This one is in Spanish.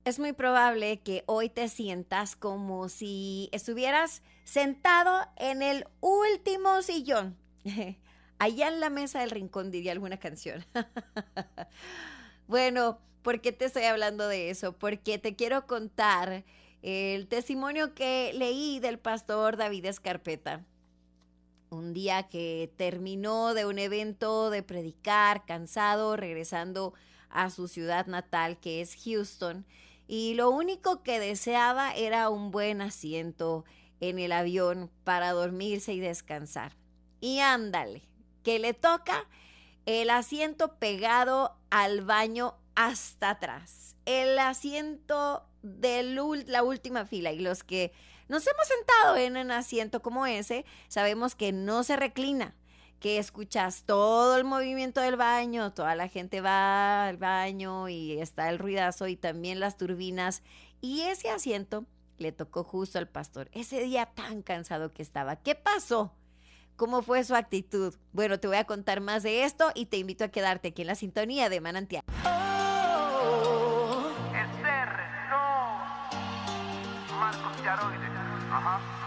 Es muy probable que hoy te sientas como si estuvieras sentado en el último sillón. Allá en la mesa del rincón, diría alguna canción. Bueno, ¿por qué te estoy hablando de eso? Porque te quiero contar el testimonio que leí del pastor David Escarpeta. Un día que terminó de un evento de predicar, cansado, regresando a su ciudad natal, que es Houston, y lo único que deseaba era un buen asiento en el avión para dormirse y descansar. Y ándale, que le toca el asiento pegado al baño hasta atrás. El asiento de la última fila. Y los que nos hemos sentado en un asiento como ese, sabemos que no se reclina, que escuchas todo el movimiento del baño, toda la gente va al baño y está el ruidazo y también las turbinas. Y ese asiento le tocó justo al pastor. Ese día tan cansado que estaba. ¿Qué pasó? ¿Cómo fue su actitud? Bueno, te voy a contar más de esto y te invito a quedarte aquí en la sintonía de Manantial.